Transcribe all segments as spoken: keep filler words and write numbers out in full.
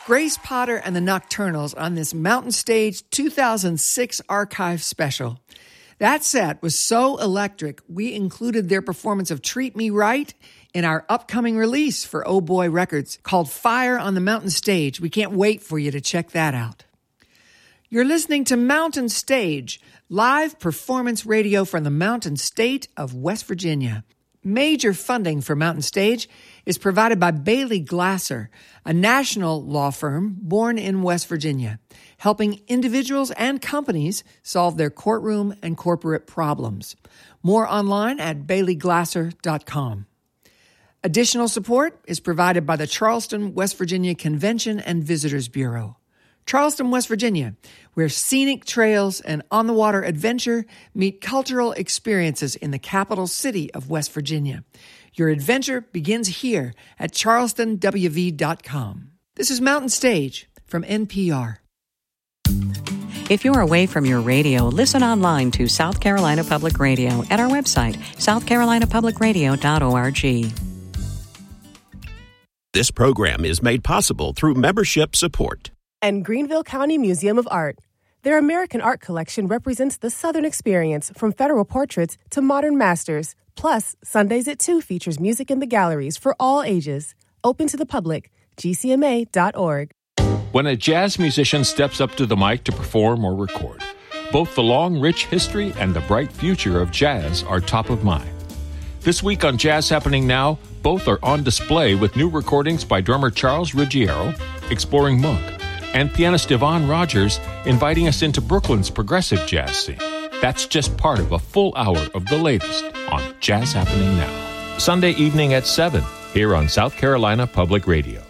Grace Potter and the Nocturnals on this Mountain Stage two thousand six archive special. That set was so electric, we included their performance of Treat Me Right in our upcoming release for Oh Boy Records called Fire on the Mountain Stage. We can't wait for you to check that out. You're listening to Mountain Stage, live performance radio from the Mountain State of West Virginia. Major funding for Mountain Stage is provided by Bailey Glasser, a national law firm born in West Virginia, helping individuals and companies solve their courtroom and corporate problems. More online at bailey glasser dot com. Additional support is provided by the Charleston, West Virginia Convention and Visitors Bureau. Charleston, West Virginia, where scenic trails and on-the-water adventure meet cultural experiences in the capital city of West Virginia. Your adventure begins here at charleston w v dot com. This is Mountain Stage from N P R. If you're away from your radio, listen online to South Carolina Public Radio at our website, south carolina public radio dot org. This program is made possible through membership support. And Greenville County Museum of Art. Their American art collection represents the Southern experience from federal portraits to modern masters. Plus, Sundays at two features music in the galleries for all ages. Open to the public. G C M A dot org. When a jazz musician steps up to the mic to perform or record, both the long, rich history and the bright future of jazz are top of mind. This week on Jazz Happening Now, both are on display with new recordings by drummer Charles Ruggiero, exploring Monk, and pianist Yvonne Rogers inviting us into Brooklyn's progressive jazz scene. That's just part of a full hour of the latest on Jazz Happening Now. Sunday evening at seven, here on South Carolina Public Radio.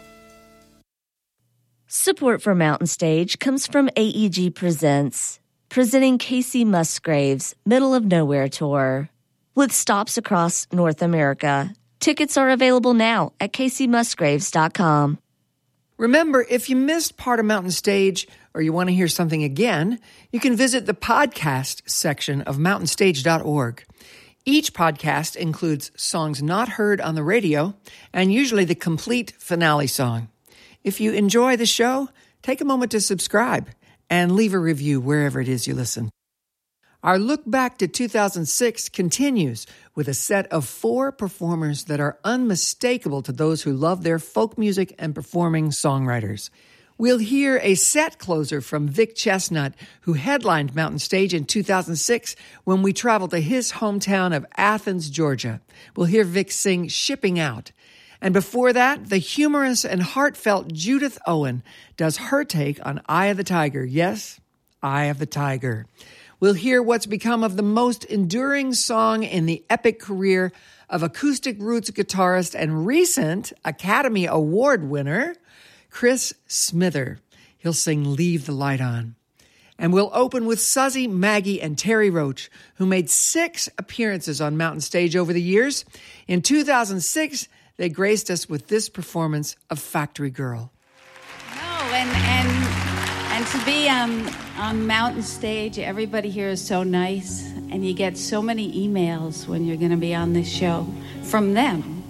Support for Mountain Stage comes from A E G Presents, presenting Casey Musgrave's Middle of Nowhere Tour. With stops across North America, tickets are available now at casey musgraves dot com. Remember, if you missed part of Mountain Stage or you want to hear something again, you can visit the podcast section of mountain stage dot org. Each podcast includes songs not heard on the radio and usually the complete finale song. If you enjoy the show, take a moment to subscribe and leave a review wherever it is you listen. Our look back to two thousand six continues with a set of four performers that are unmistakable to those who love their folk music and performing songwriters. We'll hear a set closer from Vic Chestnut, who headlined Mountain Stage in two thousand six when we traveled to his hometown of Athens, Georgia. We'll hear Vic sing Shipping Out. And before that, the humorous and heartfelt Judith Owen does her take on Eye of the Tiger. Yes, Eye of the Tiger. We'll hear what's become of the most enduring song in the epic career of acoustic roots guitarist and recent Academy Award winner, Chris Smither. He'll sing Leave the Light On. And we'll open with Suzy, Maggie, and Terry Roach, who made six appearances on Mountain Stage over the years. In two thousand six, they graced us with this performance of Factory Girl. No, and... and... And to be um, on Mountain Stage, everybody here is so nice, and you get so many emails when you're going to be on this show from them.